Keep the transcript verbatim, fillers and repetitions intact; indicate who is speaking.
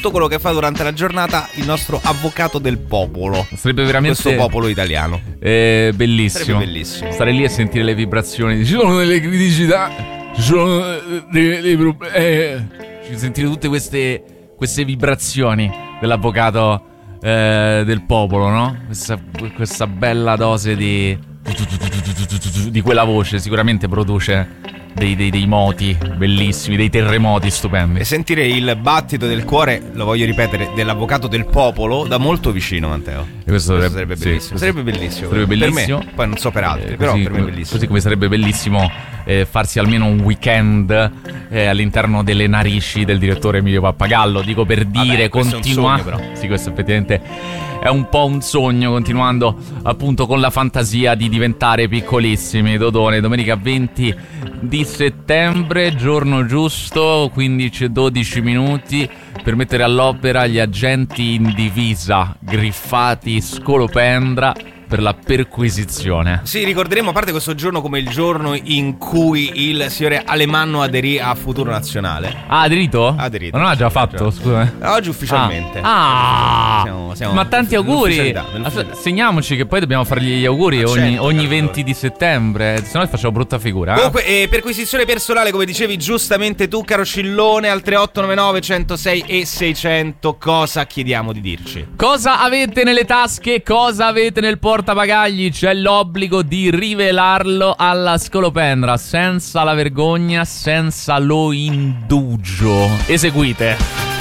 Speaker 1: tutto quello che fa durante la giornata il nostro avvocato del popolo.
Speaker 2: Sarebbe veramente
Speaker 1: questo popolo italiano.
Speaker 2: Eh, bellissimo.
Speaker 1: Sarebbe bellissimo.
Speaker 2: Stare lì e sentire le vibrazioni. Ci sono delle criticità, ci sono dei, dei problemi. Eh, sentire tutte queste, queste vibrazioni dell'avvocato eh, del popolo, no? Questa, questa bella dose di di quella voce sicuramente produce dei, dei, dei moti bellissimi, dei terremoti stupendi.
Speaker 1: E sentire il battito del cuore, lo voglio ripetere, dell'avvocato del popolo da molto vicino, Matteo.
Speaker 2: E questo,
Speaker 1: questo
Speaker 2: sarebbe,
Speaker 1: sarebbe bellissimo.
Speaker 2: sì,
Speaker 1: sarebbe bellissimo.
Speaker 2: Sarebbe bellissimo.
Speaker 1: Per me, poi non so per altri,
Speaker 2: eh,
Speaker 1: però
Speaker 2: così,
Speaker 1: per me è bellissimo.
Speaker 2: Così come sarebbe bellissimo eh, farsi almeno un weekend eh, all'interno delle narici del direttore Emilio Pappagallo. Dico per dire,
Speaker 1: Vabbè, questo
Speaker 2: continua.
Speaker 1: è un sogno, però.
Speaker 2: Sì, questo effettivamente è un po' un sogno, continuando appunto con la fantasia di diventare piccolissimi. Dodone, domenica venti di settembre, giorno giusto, quindici e dodici minuti per mettere all'opera gli agenti in divisa, griffati scolopendra, per la perquisizione.
Speaker 1: Sì, ricorderemo a parte questo giorno come il giorno in cui il signore Alemanno aderì a Futuro Nazionale.
Speaker 2: Ah, aderito?
Speaker 1: Aderito.
Speaker 2: Ma non l'ha già fatto, scusa.
Speaker 1: Oggi ufficialmente.
Speaker 2: Ah, ah.
Speaker 1: Siamo, siamo
Speaker 2: ma tanti auguri. Segniamoci che poi dobbiamo fargli gli auguri ah, ogni,
Speaker 1: certo,
Speaker 2: ogni
Speaker 1: certo.
Speaker 2: venti di settembre, se no facciamo brutta figura.
Speaker 1: Comunque, eh, perquisizione personale, come dicevi giustamente tu, caro Cillone, al tre otto nove nove centosei e seicento. Cosa chiediamo di dirci?
Speaker 2: Cosa avete nelle tasche? Cosa avete nel portabagagli? C'è l'obbligo di rivelarlo alla scolopendra, senza la vergogna, senza lo indugio. Eseguite.